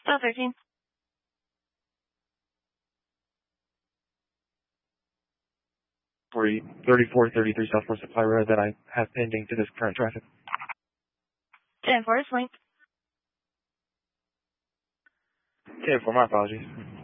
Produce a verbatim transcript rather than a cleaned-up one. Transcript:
South thirteen. For thirty-four thirty-three Southwest Supply Road that I have pending to this current traffic. ten four, link. ten four, my apologies.